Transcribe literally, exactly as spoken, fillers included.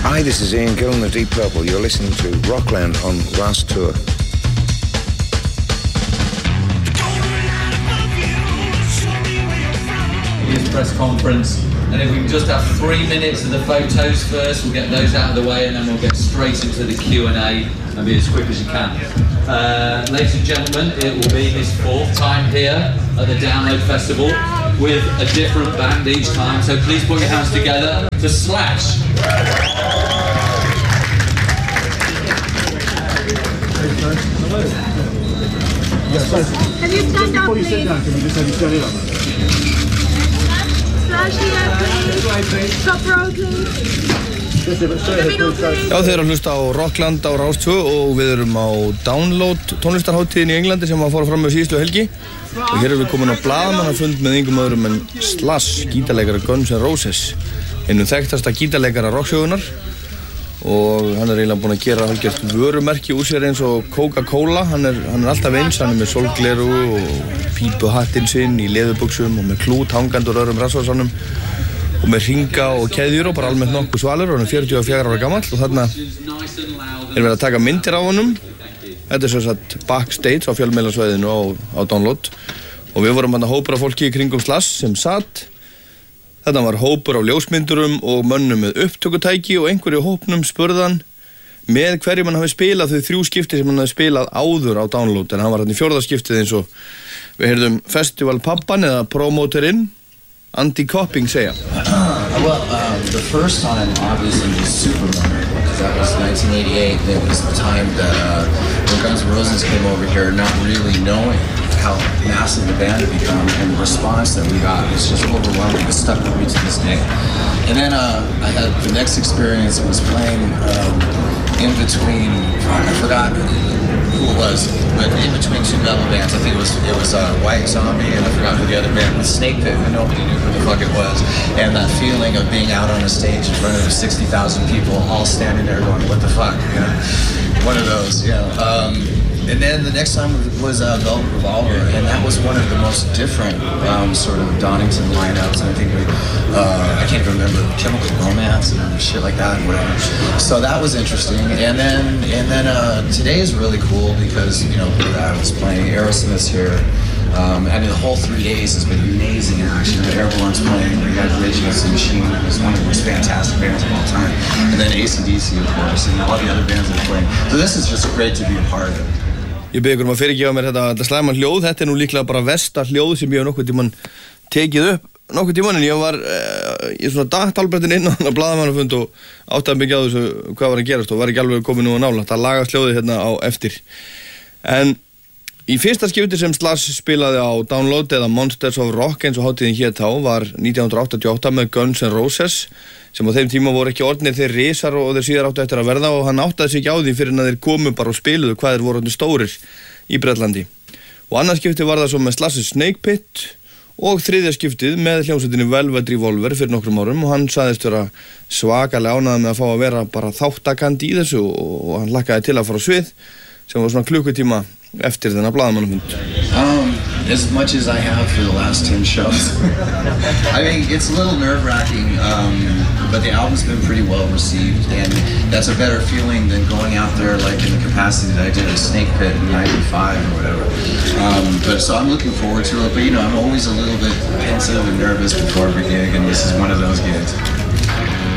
Hi, this is Ian Gillan of Deep Purple. You're listening to Rockland on Ras Tour. His press conference, and if we can just have three minutes of the photos first, we'll get those out of the way, and then we'll get straight into the Q and A and be as quick as you can. Uh, ladies and gentlemen, it will be his fourth time here at the Download Festival with a different band each time, so please put your hands together to Slash. Can you stand up, please? Can we just have you stand up? Slash here, please. Top row, please. Já, þeir eru að hlusta á Rockland á Rás tvö og við erum á Download tónlistarhátíðin í Englandi sem að fara fram með síðustu helgi og hér erum við komin á blaðamannafund með engum öðrum en Slash, gítarleikara Guns N' Roses, einum þekktasta gítarleikara rocksögunar, og hann er eiginlega búinn að gera hálfgert vörumerki úr sér eins og Coca-Cola. Hann er, hann er alltaf eins, hann er með sólgleru og pípuhattinn sinn í leðurbuxum og með klút hangandi úr öðrum rassvarsanum og með hringa og keðjur og bara almennt nokkuð svalur, og hann er fjörutíu og fjögurra ára gamall og þarna er verið að taka myndir af honum. Þetta er svo satt backstage á fjölmiðlasvæðinu á, á Download og við vorum hann að hópur af fólki í kringum Slash sem satt. Þetta var hópur af ljósmyndurum og mönnum með upptökutæki og einhverju hópnum spurðan með hverjum hann hafi spilað þau þrjú skipti sem hann hafi spilað áður á Download, en hann var hann í fjórða skiptið eins og við heyrðum festivalpappan eða promoterinn Andy Copping segja. Well, um, the first time obviously was super memorable because that was nineteen eighty-eight. It was the time that uh, when Guns N' Roses came over here, not really knowing how massive the band had become, and the response that we got was just overwhelming. It stuck with me to this day. And then uh, I had the next experience was playing um, in between. I forgot who it was, but in between two metal bands. I think it was it was uh, White Zombie, and I forgot who the other band was. Snake Pit, and nobody knew who the fuck it was. And that feeling of being out on a stage in front of sixty thousand people, all standing there going, "What the fuck?" You know, one of those. You know. Um, and then the next time was uh, Velvet Revolver, and that was one of the most different um, sort of Donington lineups. And I think we, uh, I can't even remember, Chemical Romance and shit like that, and whatever. So that was interesting. And then and then uh, today is really cool because you know I was playing Aerosmith's here. Um, I mean, the whole three days has been amazing action. Everyone's playing. We got Rage Against the Machine, who's one of the most fantastic bands of all time. And then A C D C, of course, and all the other bands that are playing. So this is just great to be a part of. Ég bið ykkur um að fyrirgefa mér þetta, þetta slæma hljóð. Þetta er nú líklega bara versta hljóð sem ég hef nokkuð tímann tekið upp nokkuð tímann, en ég var uh, í svona dagtalbrettin inn á hann að blaðamannafund og áttaði mikið á þessu hvað var að gerast og var ekki alveg komið nú að nála. Það lagast hljóðið hérna á eftir. En í fyrsta skipti sem Slash spilaði á Download eða Monsters of Rock eins og hátíðin hét þá var nítján hundruð áttatíu og átta með Guns N' Roses, sem á þeim tíma voru ekki orðnir þeir risar og þeir síðar áttu eftir að verða, og hann áttaði sig ekki á því fyrir en að þeir komu bara og spiluðu hvað þeir voru orðnir stórir í Bretlandi. Og annað skipti var það svo með Slash's Snake Pit og þriðja skiptið með hljómsveitinni Velvet Revolver fyrir nokkrum árum, og hann sagðist vera svakalega ánægður með að fá að vera bara þáttakandi í þessu, og hann hlakkaði til að fara á svið sem var svona klukkutíma eftir þennan blaðamannafund. Um, as much as I have for the last ten shows. I mean, it's a little nerve-wracking, um, but the album's been pretty well received, and that's a better feeling than going out there like in the capacity that I did at Snake Pit in ninety-five or whatever. Um, but so I'm looking forward to it, but you know, I'm always a little bit pensive and nervous before every gig, and this is one of those gigs.